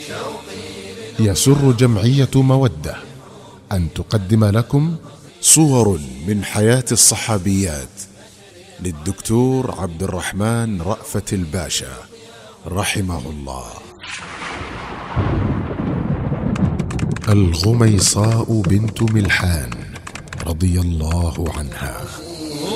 يسر جمعية مودة أن تقدم لكم صور من حياة الصحابيات للدكتور عبد الرحمن رأفت الباشا رحمه الله. الغميصاء بنت ملحان رضي الله عنها.